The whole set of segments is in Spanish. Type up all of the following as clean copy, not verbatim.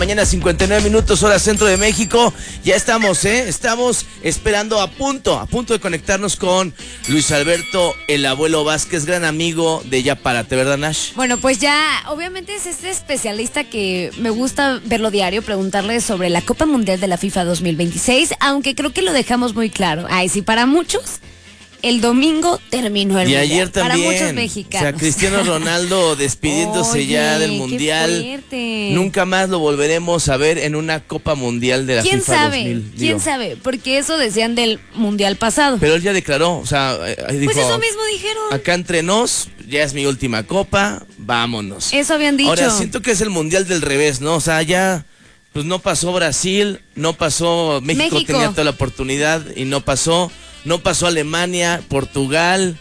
Mañana 59 minutos, hora centro de México. Ya estamos, estamos esperando a punto de conectarnos con Luis Alberto, el abuelo Vázquez, gran amigo de Ya Párate, ¿verdad, Nash? Bueno, pues ya, obviamente es este especialista que me gusta verlo diario, preguntarle sobre la Copa Mundial de la FIFA 2026, aunque creo que lo dejamos muy claro. Ay, sí, para muchos, el domingo terminó el Mundial. Y ayer también. Para muchos mexicanos. O sea, Cristiano Ronaldo despidiéndose ya del Mundial. Qué fuerte. Nunca más lo volveremos a ver en una Copa Mundial de la FIFA 2000. ¿Quién sabe? Porque eso decían del Mundial pasado. Pero él ya declaró, o sea, dijo, pues eso mismo dijeron. Acá entre nos, ya es mi última Copa, vámonos. Eso habían dicho. Ahora, siento que es el Mundial del revés, ¿no? O sea, ya, pues no pasó Brasil, no pasó México tenía toda la oportunidad y no pasó Alemania, Portugal,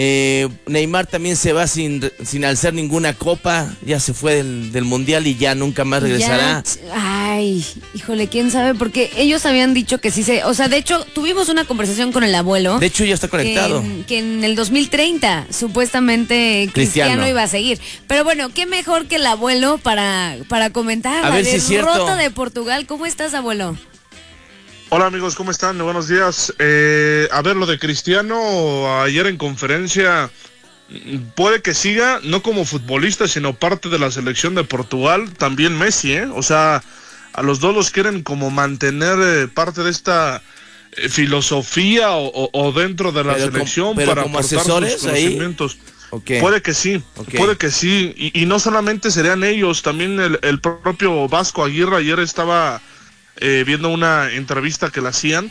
Neymar también se va sin alzar ninguna copa, ya se fue del Mundial y ya nunca más regresará. Ay, híjole, quién sabe, porque ellos habían dicho que sí o sea, de hecho, tuvimos una conversación con el abuelo. De hecho, ya está conectado. Que en el 2030, supuestamente, Cristiano iba a seguir. Pero bueno, qué mejor que el abuelo para comentar a la ver si es derrota cierto. de Portugal. ¿Cómo estás, abuelo? Hola amigos, ¿cómo están? Buenos días. A ver, lo de Cristiano ayer en conferencia, puede que siga, no como futbolista, sino parte de la selección de Portugal, también Messi, O sea, a los dos los quieren como mantener parte de esta filosofía o dentro de la selección pero para como aportar asesores sus conocimientos. Okay. Puede que sí, puede que sí. Y no solamente serían ellos, también el propio Vasco Aguirre ayer estaba viendo una entrevista que le hacían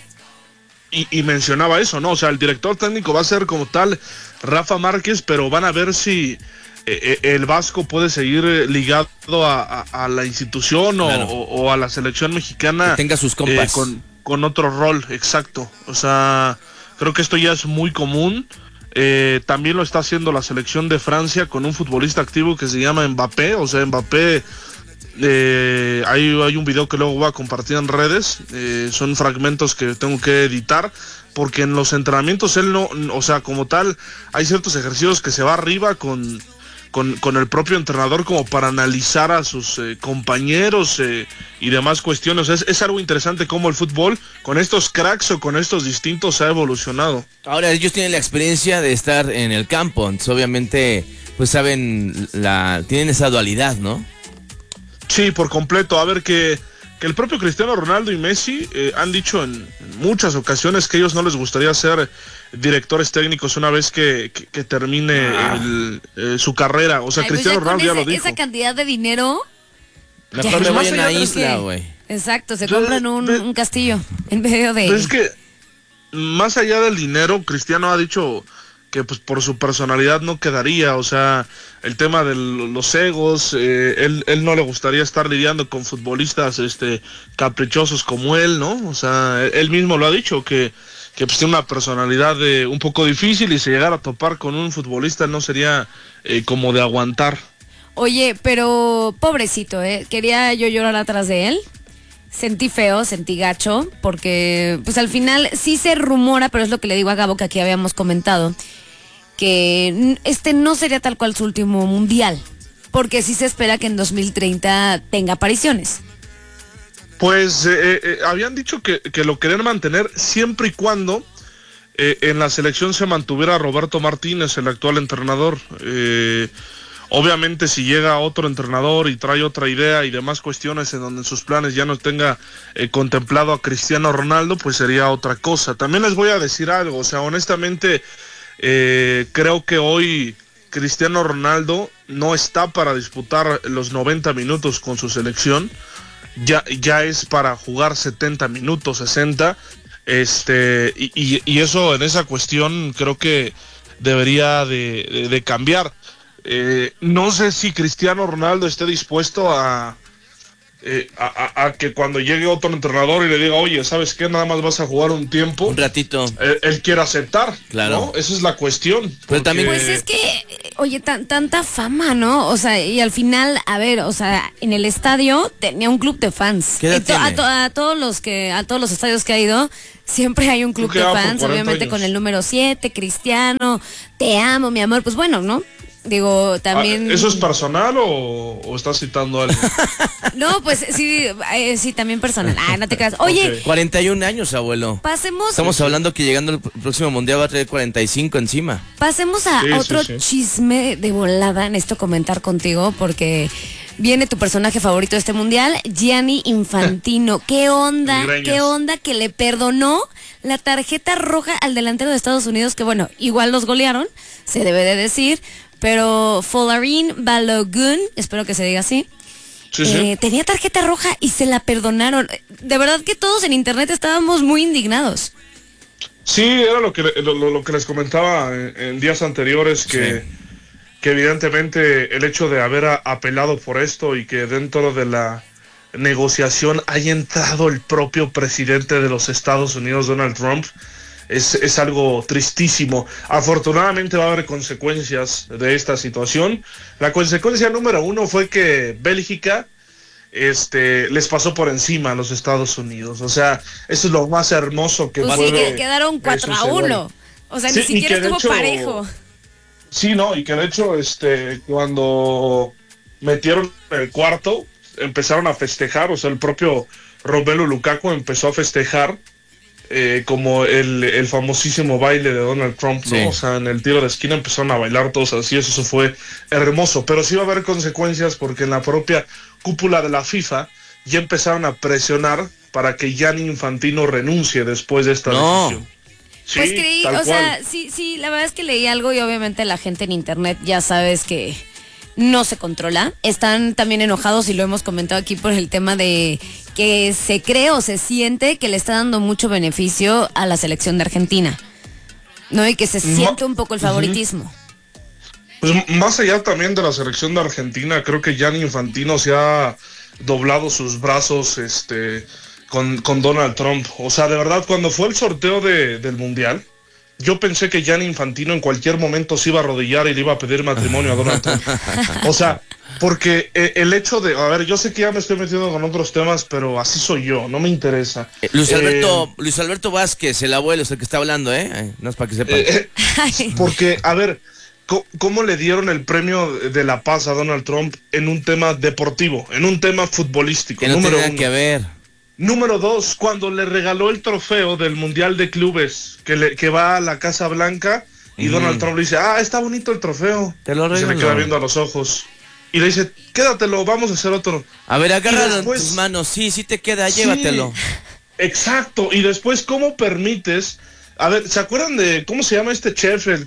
y mencionaba eso, ¿no? O sea, el director técnico va a ser como tal Rafa Márquez, pero van a ver si el Vasco puede seguir ligado a la institución o a la selección mexicana. Que tenga sus compas. Con otro rol, exacto. O sea, creo que esto ya es muy común. También lo está haciendo la selección de Francia con un futbolista activo que se llama Mbappé. O sea, Mbappé... hay un video que luego voy a compartir en redes, son fragmentos que tengo que editar, porque en los entrenamientos él no, o sea, como tal, hay ciertos ejercicios que se va arriba con el propio entrenador como para analizar a sus compañeros y demás cuestiones. Es algo interesante cómo el fútbol con estos cracks o con estos distintos ha evolucionado. Ahora ellos tienen la experiencia de estar en el campo, entonces obviamente pues saben, tienen esa dualidad, ¿no? Sí, por completo. A ver, que el propio Cristiano Ronaldo y Messi han dicho en muchas ocasiones que a ellos no les gustaría ser directores técnicos una vez que termine su carrera. O sea, Cristiano Ronaldo ya lo dijo. Esa cantidad de dinero... Mejor me voy a una isla, güey. Exacto, se compran un castillo en medio de... Pues es que, más allá del dinero, Cristiano ha dicho que pues por su personalidad no quedaría, o sea, el tema de los egos, él no le gustaría estar lidiando con futbolistas caprichosos como él, ¿no? O sea, él mismo lo ha dicho, que pues tiene una personalidad un poco difícil y si llegara a topar con un futbolista no sería como de aguantar. Oye, pero pobrecito, quería yo llorar atrás de él. Sentí feo, sentí gacho, porque pues al final sí se rumora, pero es lo que le digo a Gabo que aquí habíamos comentado, que no sería tal cual su último mundial, porque sí se espera que en 2030 tenga apariciones. Pues habían dicho que lo querían mantener siempre y cuando en la selección se mantuviera Roberto Martínez, el actual entrenador. Obviamente si llega otro entrenador y trae otra idea y demás cuestiones en donde en sus planes ya no tenga contemplado a Cristiano Ronaldo, pues sería otra cosa. También les voy a decir algo, o sea, honestamente creo que hoy Cristiano Ronaldo no está para disputar los 90 minutos con su selección, ya es para jugar 70 minutos, 60, y eso en esa cuestión creo que debería de cambiar. No sé si Cristiano Ronaldo esté dispuesto a que cuando llegue otro entrenador y le diga, oye, ¿sabes qué? Nada más vas a jugar un tiempo. Un ratito. Él quiere aceptar, claro, ¿no? Esa es la cuestión. Pero también... Pues es que, oye, tanta fama, ¿no? O sea, y al final, a ver, o sea, en el estadio tenía un club de fans. ¿Qué edad tiene? A todos los estadios que ha ido, siempre hay un club de fans, obviamente años. Con el número 7, Cristiano, te amo, mi amor, pues bueno, ¿no? Digo, también... ¿Eso es personal o estás citando a alguien? No, pues sí, también personal. No te creas. Oye, Okay. 41 años, abuelo. pasemos... Estamos hablando que llegando el próximo mundial va a traer 45 encima. Pasemos a Sí, otro sí. chisme de volada. Necesito comentar contigo porque viene tu personaje favorito de este mundial, Gianni Infantino. ¿Qué onda? Migreñas. ¿Qué onda que le perdonó la tarjeta roja al delantero de Estados Unidos? Que bueno, igual los golearon, se debe de decir, pero Folarin Balogun, espero que se diga así, Sí. tenía tarjeta roja y se la perdonaron. De verdad que todos en internet estábamos muy indignados. Sí, era lo que les comentaba en días anteriores, que evidentemente el hecho de haber apelado por esto y que dentro de la negociación haya entrado el propio presidente de los Estados Unidos, Donald Trump, es algo tristísimo. Afortunadamente va a haber consecuencias de esta situación. La consecuencia número 1 fue que Bélgica les pasó por encima a los Estados Unidos. O sea, eso es lo más hermoso que Pues puede sí, que quedaron 4-1. O sea, Sí, ni y siquiera que de estuvo hecho- parejo. Sí, no, y que de hecho, cuando metieron el cuarto, empezaron a festejar, o sea, el propio Romelu Lukaku empezó a festejar como el famosísimo baile de Donald Trump, ¿no? Sí. O sea, en el tiro de esquina empezaron a bailar todos así, eso fue hermoso, pero sí va a haber consecuencias porque en la propia cúpula de la FIFA ya empezaron a presionar para que Gianni Infantino renuncie después de esta No. decisión. Sí, Pues creí, tal o sea, cual. sí, la verdad es que leí algo y obviamente la gente en internet ya sabes que no se controla. Están también enojados y lo hemos comentado aquí por el tema de que se cree o se siente que le está dando mucho beneficio a la selección de Argentina, ¿no? Y que se siente un poco el favoritismo. Pues más allá también de la selección de Argentina, creo que Gianni Infantino se ha doblado sus brazos con Donald Trump. O sea, de verdad, cuando fue el sorteo del Mundial, yo pensé que Gianni Infantino en cualquier momento se iba a arrodillar y le iba a pedir matrimonio a Donald Trump. O sea, porque el hecho de... A ver, yo sé que ya me estoy metiendo con otros temas, pero así soy yo, no me interesa. Luis Alberto Vázquez, el abuelo, es el que está hablando, no es para que sepan. Porque, a ver, ¿cómo le dieron el premio de la paz a Donald Trump en un tema deportivo, en un tema futbolístico? Que no número tenía uno. que ver. Número 2, cuando le regaló el trofeo del Mundial de Clubes, que va a la Casa Blanca, y Donald Trump le dice, está bonito el trofeo. Te lo Y se le regalo. queda viendo a los ojos. Y le dice, quédatelo, vamos a hacer otro. A ver, agárralo en después- tus manos. Sí te queda, Sí, llévatelo. Exacto. Y después, ¿cómo permites? A ver, ¿se acuerdan de cómo se llama este chef? El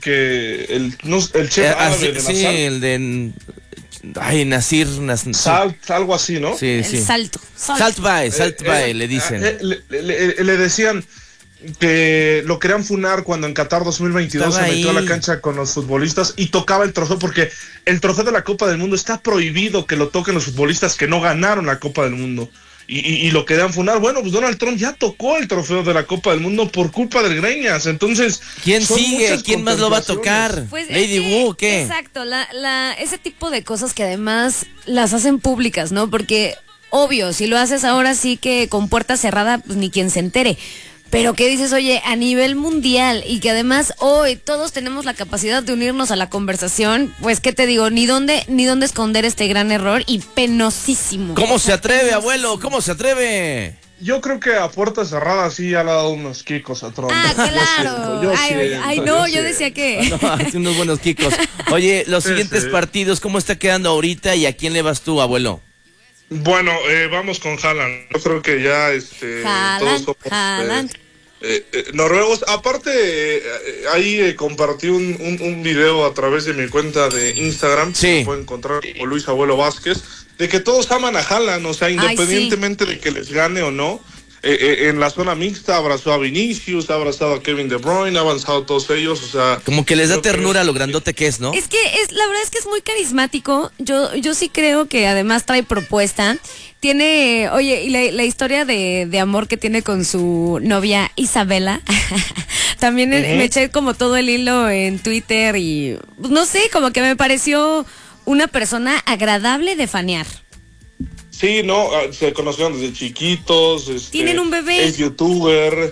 chef árabe de la sí, sal? el de... Ay, Nasir. Salt, algo así, ¿no? Sí, El sí. salto. Salt Bae, le dicen. Le decían que lo querían funar cuando en Qatar 2022 Estaba se metió a ahí. la cancha con los futbolistas y tocaba el trofeo, porque el trofeo de la Copa del Mundo está prohibido que lo toquen los futbolistas que no ganaron la Copa del Mundo. Y lo querían funar. Bueno, pues Donald Trump ya tocó el trofeo de la Copa del Mundo por culpa del Greñas. Entonces, ¿Quién son sigue? muchas ¿Quién más lo va a contemplaciones. tocar? Pues ¿Lady es que, Wu o qué? Exacto, ese tipo de cosas que además las hacen públicas, ¿no? Porque, obvio, si lo haces ahora sí que con puerta cerrada, pues ni quien se entere. Pero ¿qué dices? Oye, a nivel mundial y que además hoy todos tenemos la capacidad de unirnos a la conversación, pues ¿qué te digo? Ni dónde esconder este gran error y penosísimo. ¿Cómo se atreve, penosísimo. abuelo? ¿Cómo se atreve? Yo creo que a puerta cerrada sí ya le ha dado unos kikos a Trump. Ah, Yo claro. siento, yo Ay, siento, no, yo siento. decía que... No, hace unos buenos kikos. Oye, los Sí, siguientes sí. partidos, ¿cómo está quedando ahorita y a quién le vas tú, abuelo? Bueno, vamos con Haaland. Yo creo que ya todos somos Haaland. noruegos. Aparte, ahí compartí un video a través de mi cuenta de Instagram. Sí. Que pueden encontrar como Luis Abuelo Vázquez. De que todos aman a Haaland, o sea, independientemente de que les gane o no. En la zona mixta abrazó a Vinicius, ha abrazado a Kevin De Bruyne, ha avanzado a todos ellos, o sea... Como que les da creo que- ternura lo grandote que es, ¿no? Es que la verdad es que es muy carismático. Yo sí creo que además trae propuesta. Tiene, oye, y la historia de amor que tiene con su novia Isabela. También me eché como todo el hilo en Twitter y pues, no sé, como que me pareció una persona agradable de fanear. Sí, no, se conocieron desde chiquitos. Tienen un bebé. Es youtuber.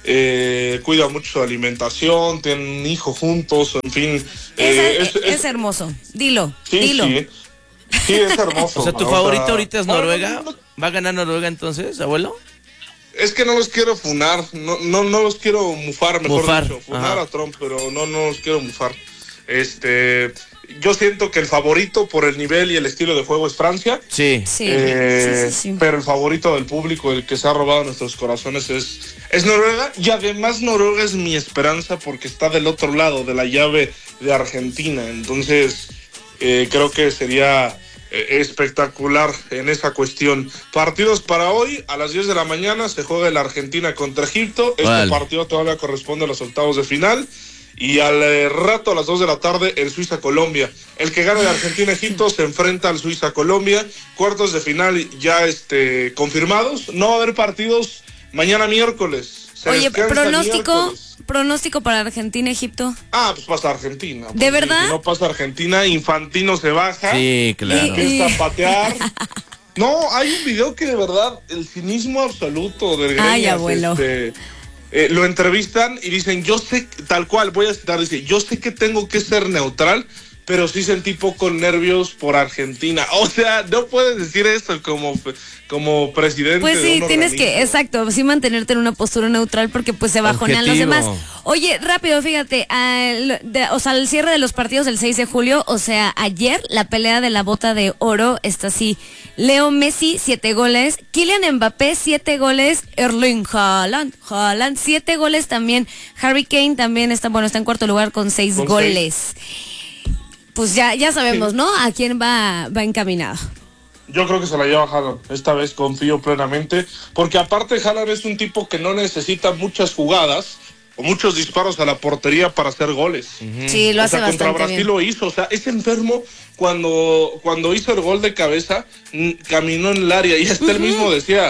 cuida mucho su alimentación, tienen un hijo juntos, en fin. Es hermoso, dilo. Sí, es hermoso. O sea, ¿tu favorito ahorita es Noruega? ¿Va a ganar Noruega entonces, abuelo? Es que no los quiero funar, no los quiero mufar, mejor dicho. Funar a Trump, pero no los quiero mufar. Yo siento que el favorito por el nivel y el estilo de juego es Francia. Sí. Pero el favorito del público, el que se ha robado nuestros corazones es Noruega. Y además Noruega es mi esperanza porque está del otro lado de la llave de Argentina. Entonces creo que sería espectacular en esa cuestión. Partidos para hoy, a las 10 de la mañana se juega la Argentina contra Egipto. Este partido todavía corresponde a los octavos de final. Y al rato, a las 2 de la tarde, el Suiza-Colombia. El que gane de Argentina-Egipto se enfrenta al Suiza-Colombia. Cuartos de final ya confirmados. No va a haber partidos mañana miércoles. Oye, pronóstico para Argentina-Egipto. Pues pasa Argentina. ¿De verdad? Si no pasa Argentina, Infantino se baja. Sí, claro. Empieza a patear. No, hay un video que de verdad, el cinismo absoluto del Greñas. Ay, abuelo. Lo entrevistan y dicen, yo sé, tal cual, voy a citar, dice, yo sé que tengo que ser neutral, pero sí sentí poco nervios por Argentina. O sea, no puedes decir eso como presidente. Pues sí, tienes que, exacto, sí mantenerte en una postura neutral porque pues se bajonean los demás. Oye, rápido, fíjate, el cierre de los partidos del 6 de julio, o sea, ayer la pelea de la bota de oro está así. Leo Messi, 7 goles. Kylian Mbappé, 7 goles. Erling Haaland, 7 goles también. Harry Kane también está en cuarto lugar con 6 goles. Pues ya sabemos, ¿no? A quién va encaminado. Yo creo que se la lleva Haaland. Esta vez confío plenamente. Porque aparte Haaland es un tipo que no necesita muchas jugadas o muchos disparos a la portería para hacer goles. Sí, lo hace bastante bien. Contra Brasil lo hizo. O sea, es enfermo cuando hizo el gol de cabeza, caminó en el área y hasta él mismo decía...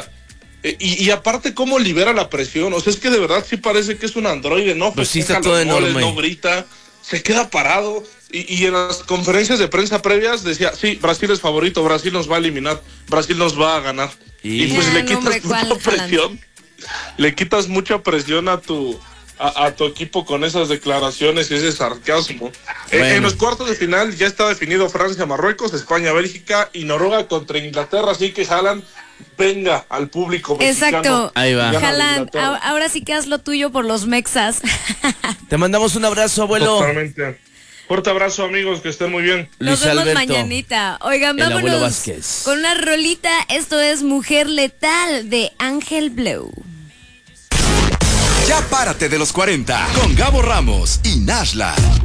Y aparte cómo libera la presión. O sea, es que de verdad sí parece que es un androide. No, pues sí está todo enorme. No grita, se queda parado. Y en las conferencias de prensa previas decía, sí, Brasil es favorito, Brasil nos va a eliminar, Brasil nos va a ganar. Y pues le quitas mucha presión. Le quitas mucha presión a tu equipo con esas declaraciones y ese sarcasmo. En los cuartos de final ya está definido Francia-Marruecos, España-Bélgica y Noruega contra Inglaterra, así que Haaland, venga al público mexicano. Exacto. Ahí va. Haaland, ahora sí que haz lo tuyo por los mexas. Te mandamos un abrazo, abuelo. Totalmente. Fuerte abrazo, amigos, que estén muy bien. Nos vemos mañanita. Oigan, vámonos con una rolita. Esto es Mujer Letal de Ángel Bleu. Ya párate de los 40 con Gabo Ramos y Nashla.